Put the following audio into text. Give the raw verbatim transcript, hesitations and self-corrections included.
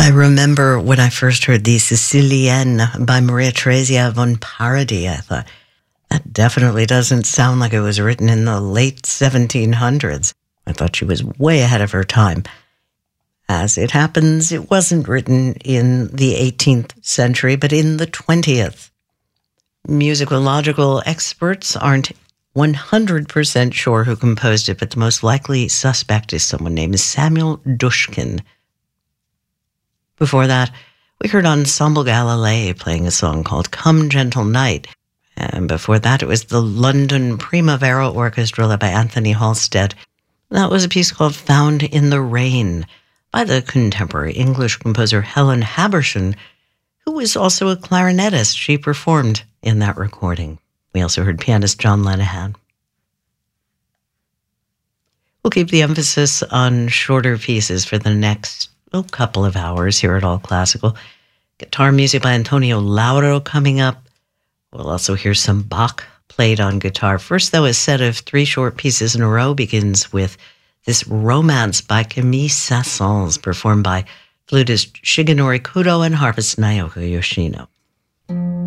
I remember when I first heard the Sicilienne by Maria Theresia von Paradi, I thought, that definitely doesn't sound like it was written in the late seventeen hundreds. I thought she was way ahead of her time. As it happens, it wasn't written in the eighteenth century, but in the twentieth. Musicological experts aren't one hundred percent sure who composed it, but the most likely suspect is someone named Samuel Dushkin. Before that, we heard Ensemble Galilei playing a song called Come Gentle Night. And before that, it was the London Primavera Orchestra led by Anthony Halstead. That was a piece called Found in the Rain by the contemporary English composer Helen Habershon, who was also a clarinetist. She performed in that recording. We also heard pianist John Lenihan. We'll keep the emphasis on shorter pieces for the next oh, couple of hours here at All Classical. Guitar music by Antonio Lauro coming up. We'll also hear some Bach played on guitar. First, though, a set of three short pieces in a row begins with this Romance by Camille Saint-Saëns, performed by flutist Shigenori Kudo and harpist Naoki Yoshino.